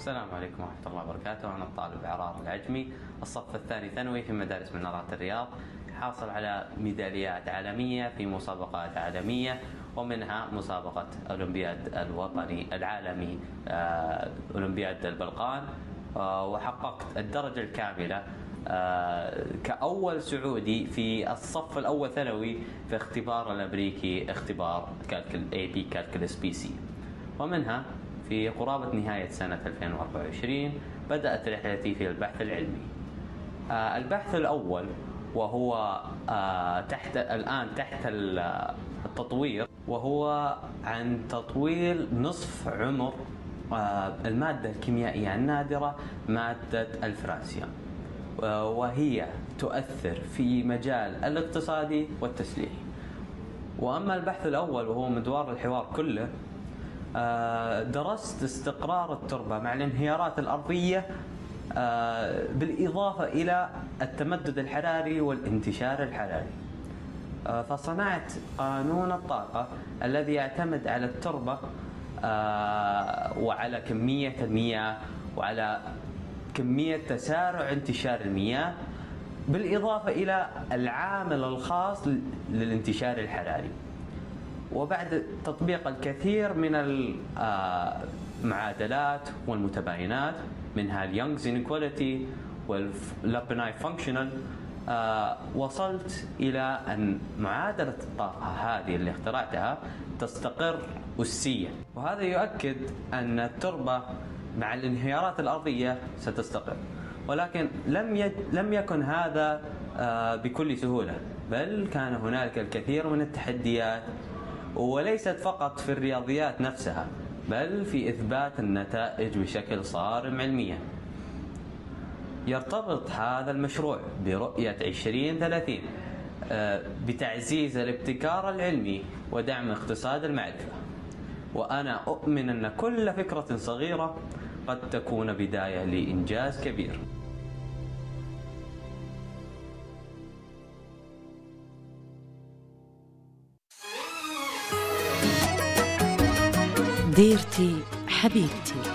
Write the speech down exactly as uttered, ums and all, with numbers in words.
السلام عليكم ورحمة الله وبركاته. أنا الطالب عرار العجمي، الصف الثاني ثانوي في مدارس منارات الرياض، حاصل على ميداليات عالمية في مسابقات عالمية، ومنها مسابقة أولمبياد الوطني العالمي آه، أولمبياد البلقان، آه، وحققت الدرجة الكاملة آه، كأول سعودي في الصف الأول ثانوي في اختبار الأمريكي، اختبار كالكل إيه بي كالكولس بي سي. ومنها في قرابة نهاية سنة ألفين وأربعة وعشرين بدأت رحلتي في البحث العلمي. آه البحث الأول وهو آه تحت الآن تحت التطوير، وهو عن تطويل نصف عمر آه المادة الكيميائية النادرة مادة الفرانسيوم، آه وهي تؤثر في مجال الاقتصادي والتسليحي. وأما البحث الأول وهو مدوار الحوار كله، درست استقرار التربة مع الانهيارات الأرضية بالإضافة إلى التمدد الحراري والانتشار الحراري. فصنعت قانون الطاقة الذي يعتمد على التربة وعلى كمية المياه وعلى كمية تسارع انتشار المياه، بالإضافة إلى العامل الخاص للانتشار الحراري. وبعد تطبيق الكثير من المعادلات والمتباينات، منها اليونغز انيكواليتي واللابناي فانكشنال، وصلت إلى أن معادلة الطاقة هذه اللي اخترعتها تستقر أسيا، وهذا يؤكد أن التربة مع الانهيارات الأرضية ستستقر. ولكن لم يج... لم يكن هذا بكل سهولة، بل كان هنالك الكثير من التحديات، وليست فقط في الرياضيات نفسها بل في إثبات النتائج بشكل صارم علميا. يرتبط هذا المشروع برؤية عشرين ثلاثين بتعزيز الابتكار العلمي ودعم اقتصاد المعرفة، وأنا أؤمن أن كل فكرة صغيرة قد تكون بداية لإنجاز كبير. ديرتي حبيبتي.